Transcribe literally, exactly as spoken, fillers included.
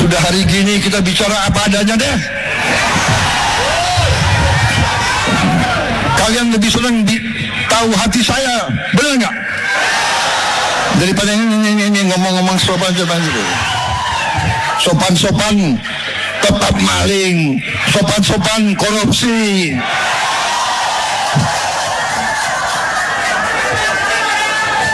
Sudah hari gini kita bicara apa adanya deh. Kalian lebih senang di, tahu hati saya, benar nggak? Daripada ini ngomong-ngomong sopan-sopan gitu. Sopan-sopan tetap maling, sopan-sopan korupsi.